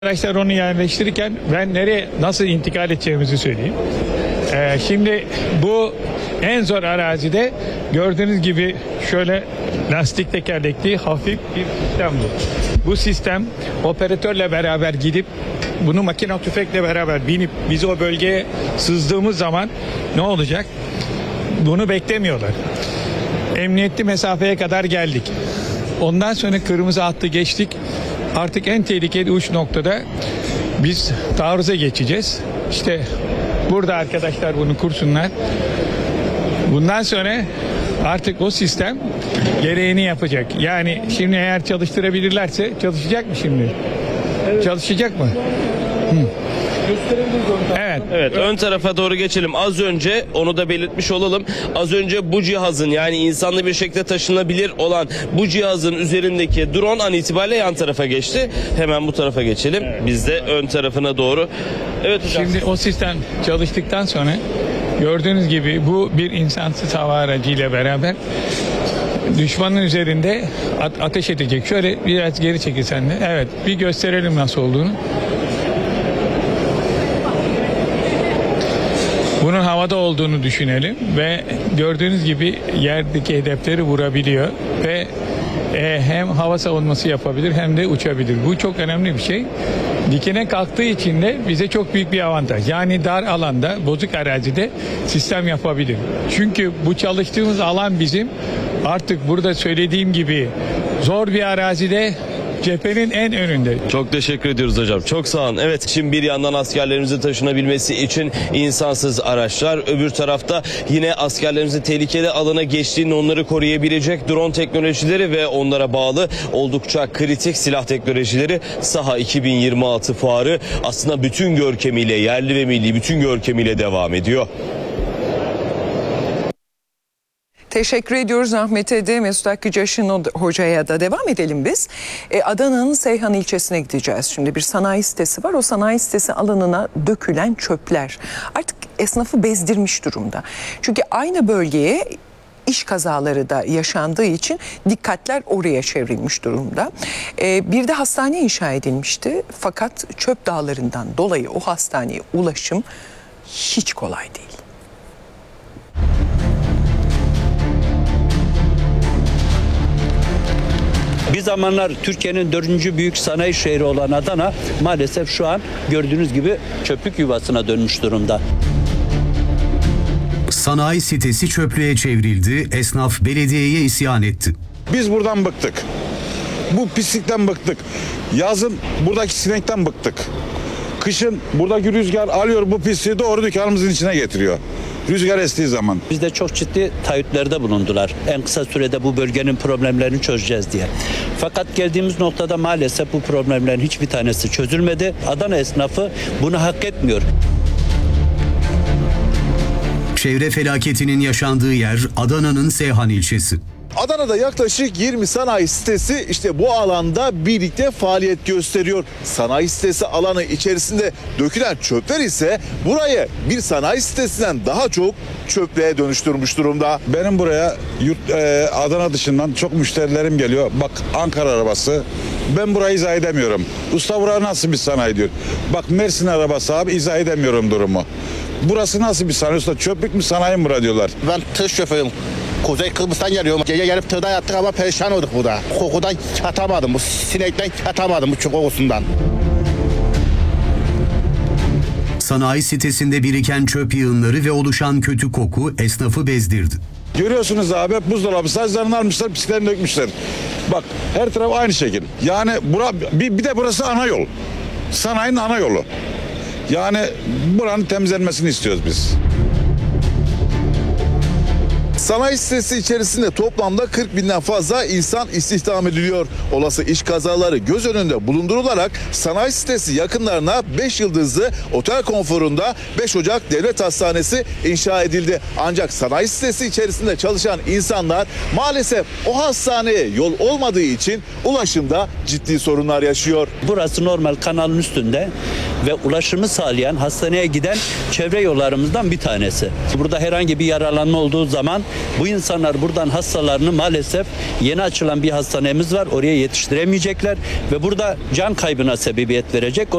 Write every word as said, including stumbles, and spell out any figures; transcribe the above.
Arkadaşlar onu yerleştirirken ben nereye nasıl intikal edeceğimizi söyleyeyim. Ee, şimdi bu en zor arazide gördüğünüz gibi şöyle lastik tekerlekli hafif bir sistem bu. Bu sistem operatörle beraber gidip bunu makine tüfekle beraber binip biz o bölgeye sızdığımız zaman ne olacak? Bunu beklemiyorlar. Emniyetli mesafeye kadar geldik. Ondan sonra kırmızı hattı geçtik. Artık en tehlikeli uç noktada biz taarruza geçeceğiz. İşte burada arkadaşlar bunu kursunlar. Bundan sonra artık o sistem gereğini yapacak. Yani şimdi eğer çalıştırabilirlerse çalışacak mı şimdi? Evet. Çalışacak mı? Hı. Evet. Evet, ön tarafa doğru geçelim. Az önce onu da belirtmiş olalım. Az önce bu cihazın, yani insanlı bir şekilde taşınabilir olan bu cihazın üzerindeki drone an itibariyle yan tarafa geçti. Hemen bu tarafa geçelim. Evet. Biz de ön tarafına doğru. Evet hocam. Şimdi o sistem çalıştıktan sonra gördüğünüz gibi bu bir insansız hava aracıyla beraber düşmanın üzerinde ateş edecek. Şöyle biraz geri çekilsen de. Evet, bir gösterelim nasıl olduğunu. Bunun havada olduğunu düşünelim ve gördüğünüz gibi yerdeki hedefleri vurabiliyor ve e, hem hava savunması yapabilir hem de uçabilir. Bu çok önemli bir şey. Dikine kalktığı için de bize çok büyük bir avantaj. Yani dar alanda, bozuk arazide sistem yapabilir. Çünkü bu çalıştığımız alan bizim artık burada söylediğim gibi zor bir arazide cephenin en önünde. Çok teşekkür ediyoruz hocam. Çok sağ olun. Evet, şimdi bir yandan askerlerimizin taşınabilmesi için insansız araçlar, öbür tarafta yine askerlerimizin tehlikeli alana geçtiğini onları koruyabilecek drone teknolojileri ve onlara bağlı oldukça kritik silah teknolojileri. Saha iki bin yirmi altı fuarı aslında bütün görkemiyle, yerli ve milli bütün görkemiyle devam ediyor. Teşekkür ediyoruz Ahmet'e de, Mesut Hakkıcaş'ın hocaya da. Devam edelim biz. E, Adana'nın Seyhan ilçesine gideceğiz. Şimdi bir sanayi sitesi var. O sanayi sitesi alanına dökülen çöpler artık esnafı bezdirmiş durumda. Çünkü aynı bölgeye iş kazaları da yaşandığı için dikkatler oraya çevrilmiş durumda. E, bir de hastane inşa edilmişti. Fakat çöp dağlarından dolayı o hastaneye ulaşım hiç kolay değil. Bir zamanlar Türkiye'nin dördüncü büyük sanayi şehri olan Adana maalesef şu an gördüğünüz gibi çöplük yuvasına dönmüş durumda. Sanayi sitesi çöplüğe çevrildi, esnaf belediyeye isyan etti. Biz buradan bıktık. Bu pislikten bıktık. Yazın buradaki sinekten bıktık. Kışın buradaki rüzgar alıyor bu pisliği doğru dükkanımızın içine getiriyor. Rüzgar estiği zaman. Bizde çok ciddi taahhütlerde bulundular. En kısa sürede bu bölgenin problemlerini çözeceğiz diye. Fakat geldiğimiz noktada maalesef bu problemlerin hiçbir tanesi çözülmedi. Adana esnafı bunu hak etmiyor. Çevre felaketinin yaşandığı yer Adana'nın Seyhan ilçesi. Adana'da yaklaşık yirmi sanayi sitesi işte bu alanda birlikte faaliyet gösteriyor. Sanayi sitesi alanı içerisinde dökülen çöpler ise burayı bir sanayi sitesinden daha çok çöplüğe dönüştürmüş durumda. Benim buraya yurt, e, Adana dışından çok müşterilerim geliyor. Bak Ankara arabası. Ben burayı izah edemiyorum. Usta burası nasıl bir sanayi diyor. Bak Mersin arabası abi izah edemiyorum durumu. Burası nasıl bir sanayi usta? Çöplük mü sanayi mi bura diyorlar. Ben tır şoförüyüm. Kuzey Kıbrıs'tan geliyorum. Gece gelip tırda yattık ama perişan olduk burada. Kokudan yatamadım. Bu sinekten yatamadım bu çöp kokusundan. Sanayi sitesinde biriken çöp yığınları ve oluşan kötü koku esnafı bezdirdi. Görüyorsunuz abi buzdolabı sazlarını almışlar pisliklerini dökmüşler. Bak her taraf aynı şekil. Yani bura, bir, bir de burası ana yol. Sanayinin ana yolu. Yani buranın temizlenmesini istiyoruz biz. Sanayi sitesi içerisinde toplamda kırk binden fazla insan istihdam ediliyor. Olası iş kazaları göz önünde bulundurularak sanayi sitesi yakınlarına beş yıldızlı otel konforunda beş Ocak Devlet Hastanesi inşa edildi. Ancak sanayi sitesi içerisinde çalışan insanlar maalesef o hastaneye yol olmadığı için ulaşımda ciddi sorunlar yaşıyor. Burası normal kanalın üstünde. ve ulaşımı sağlayan, hastaneye giden çevre yollarımızdan bir tanesi. Burada herhangi bir yaralanma olduğu zaman bu insanlar buradan hastalarını maalesef yeni açılan bir hastanemiz var, oraya yetiştiremeyecekler ve burada can kaybına sebebiyet verecek.